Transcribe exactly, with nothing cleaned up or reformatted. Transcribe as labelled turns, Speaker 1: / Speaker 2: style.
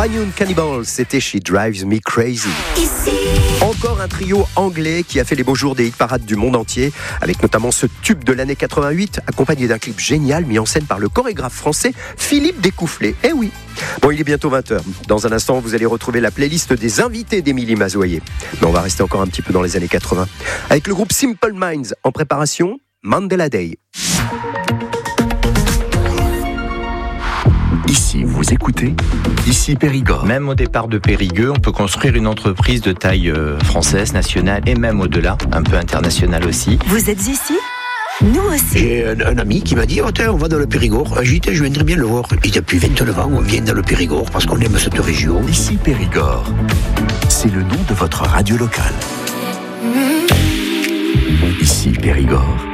Speaker 1: Fine Cannibals, c'était She Drives Me Crazy. Ici. Encore un trio anglais qui a fait les beaux jours des hit parades du monde entier, avec notamment ce tube de l'année quatre-vingt-huit, accompagné d'un clip génial mis en scène par le chorégraphe français Philippe Découfflé. Eh oui. Bon, il est bientôt vingt heures. Dans un instant, vous allez retrouver la playlist des invités d'Émilie Mazoyer. Mais on va rester encore un petit peu dans les années quatre-vingts. Avec le groupe Simple Minds en préparation, Mandela Day.
Speaker 2: Ici, vous écoutez, ici Périgord.
Speaker 3: Même au départ de Périgueux, on peut construire une entreprise de taille euh, française, nationale et même au-delà, un peu internationale aussi.
Speaker 4: Vous êtes ici ? Nous aussi.
Speaker 5: J'ai un, un ami qui m'a dit, oh, tiens, on va dans le Périgord. J'ai dit, je viendrai bien le voir. Et depuis vingt-neuf ans, on vient dans le Périgord parce qu'on aime cette région.
Speaker 2: Ici Périgord, c'est le nom de votre radio locale. Ici Périgord.